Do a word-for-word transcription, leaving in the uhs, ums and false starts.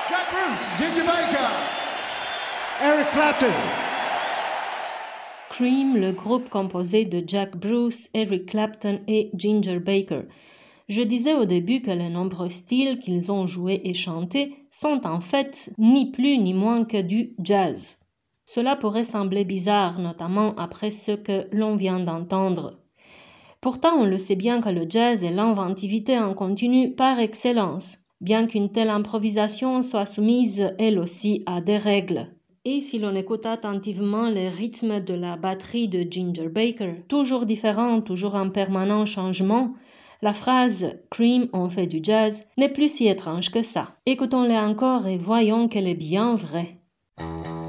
Jack Bruce, Ginger Baker, Eric Clapton. Cream, le groupe composé de Jack Bruce, Eric Clapton et Ginger Baker. Je disais au début que les nombreux styles qu'ils ont joués et chantés sont en fait ni plus ni moins que du jazz. Cela pourrait sembler bizarre, notamment après ce que l'on vient d'entendre. Pourtant, on le sait bien que le jazz est l'inventivité en continu par excellence, bien qu'une telle improvisation soit soumise elle aussi à des règles. Et si l'on écoute attentivement les rythmes de la batterie de Ginger Baker, toujours différents, toujours en permanent changement, la phrase « Cream, on fait du jazz » n'est plus si étrange que ça. Écoutons-les encore et voyons qu'elle est bien vraie.